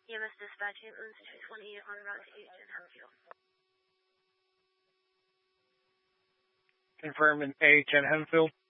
EMS dispatch, ambulance 220 on route to H10 Hempfield. Confirm in H10 Hempfield.